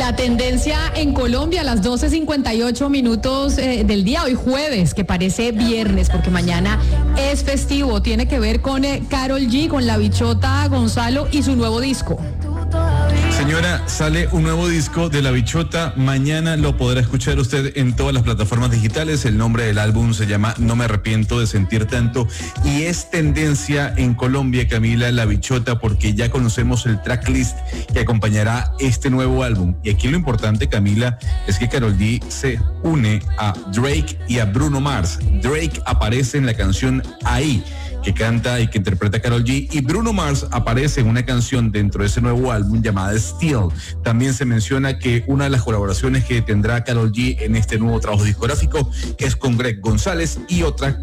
La tendencia en Colombia a las 12:58 del día, hoy jueves, que parece viernes, porque mañana es festivo, tiene que ver con Karol G, con La Bichota Gonzalo y su nuevo disco. Señora, sale un nuevo disco de La Bichota. Mañana lo podrá escuchar usted en todas las plataformas digitales. El nombre del álbum se llama No me arrepiento de sentir tanto y es tendencia en Colombia, Camila, La Bichota, porque ya conocemos el tracklist que acompañará este nuevo álbum. Y aquí lo importante, Camila, es que Karol G se une a Drake y a Bruno Mars. Drake aparece en la canción Ahí, que canta y que interpreta Karol G, y Bruno Mars aparece en una canción dentro de ese nuevo álbum llamada Still. También se menciona que una de las colaboraciones que tendrá Karol G en este nuevo trabajo discográfico es con Greg González y otra